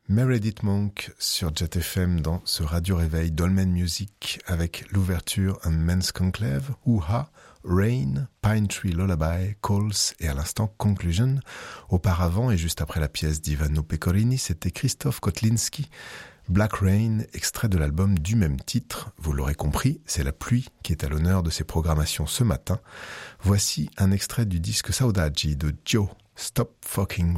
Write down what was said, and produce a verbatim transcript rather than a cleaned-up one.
Meredith Monk sur Jet F M dans ce radio réveil Dolmen Music avec l'ouverture Un Men's Conclave, Ooh-Ha, Rain, Pine Tree Lullaby, Calls et à l'instant Conclusion. Auparavant et juste après la pièce d'Ivano Pecorini, c'était Christophe Kotlinski, Black Rain, extrait de l'album du même titre. Vous l'aurez compris, c'est la pluie qui est à l'honneur de ces programmations ce matin. Voici un extrait du disque Saudade de Joe, Stop Fucking